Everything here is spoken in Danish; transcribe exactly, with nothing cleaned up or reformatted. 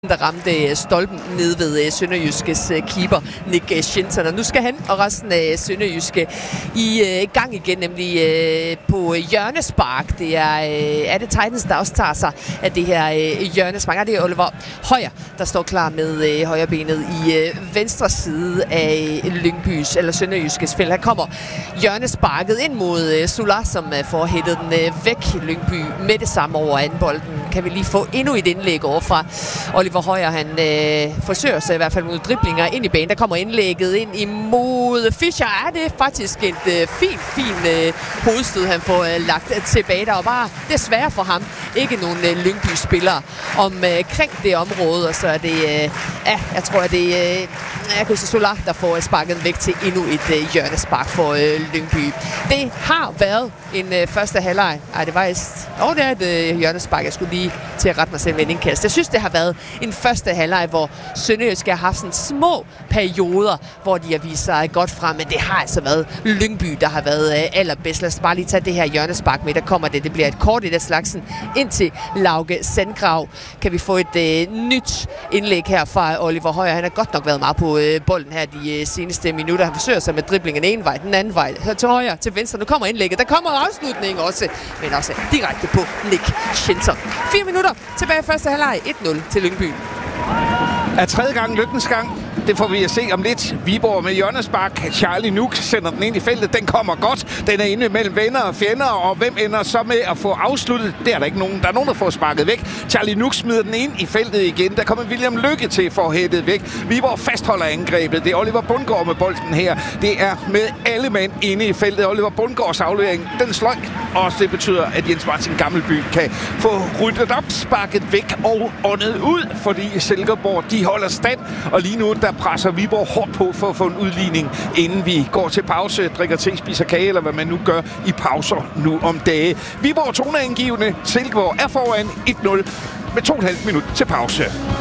der ramte stolpen nede ved Sønderjyskes keeper, Nick Schinson. Og nu skal han og resten af Sønderjyske i øh, gang igen, nemlig øh, på hjørnespark. Det er, øh, er det Titans, der også tager sig af det her øh, hjørnespark. Og det er Oliver Højer, der står klar med øh, højrebenet i øh, venstre side af Lyngbys, eller Sønderjyskes felt. Her kommer hjørnesparket ind mod øh, Solar, som øh, får hættet den øh, væk. Lyngby med det samme over anden bolden. Kan vi lige få endnu et indlæg over fra Oliver Højer. Han øh, forsøger sig i hvert fald mod driblinger ind i banen. Der kommer indlægget ind imod Fischer. Er det faktisk et øh, fint, fint øh, hovedstød, han får øh, lagt tilbage. Der var bare desværre for ham ikke nogen øh, Lyngby-spillere omkring øh, det område. Og så er det, øh, ja, jeg tror, at det øh, er Christian Solar, der får sparket væk til endnu et øh, hjørnespark for øh, Lyngby. Det har været en øh, første halvleg. Ej, det var et, oh, det er et øh, hjørnespark. Jeg skulle lige til at rette mig selv med en indkast. Jeg synes, det har været en første halvleg, hvor Sønderjyske har haft sådan små perioder, hvor de har vist sig godt frem, men det har altså været Lyngby, der har været øh, allerbedst. Lad os bare lige tage det her hjørnespark med. Der kommer det. Det bliver et kort i det slagsen ind til Lauke Sandgrav. Kan vi få et øh, nyt indlæg her fra Oliver Højer? Han har godt nok været meget på øh, bolden her de øh, seneste minutter. Han forsøger sig med driblingen en vej, den anden vej. Her til højre, til venstre. Nu kommer indlægget. Der kommer afslutningen også, men også direkte på Nick Schinson. Fire minutter tilbage i første halvleg. et nul til Lyngby. Er tredje gang lykkens gang. Det får vi at se om lidt. Viborg med hjørnespark. Charlie Nuuk sender den ind i feltet. Den kommer godt. Den er inde mellem venner og fjender. Og hvem ender så med at få afsluttet? Det er der ikke nogen. Der er nogen, der får sparket væk. Charlie Nuuk smider den ind i feltet igen. Der kommer William Lykke til for at hætte væk. Viborg fastholder angrebet. Det er Oliver Bundgaard med bolden her. Det er med alle mænd inde i feltet. Oliver Bundgaards aflevering, den sløj. Og det betyder, at Jens Martin Gammelby kan få ryddet op, sparket væk og åndet ud. Fordi Silkeborg, de holder stand. Og lige nu, der presser Viborg hårdt på for at få en udligning, inden vi går til pause, drikker te, spiser kage, eller hvad man nu gør i pauser nu om dage. Viborg toneangivende. Silkeborg er foran et nul med to og et halvt minut til pause.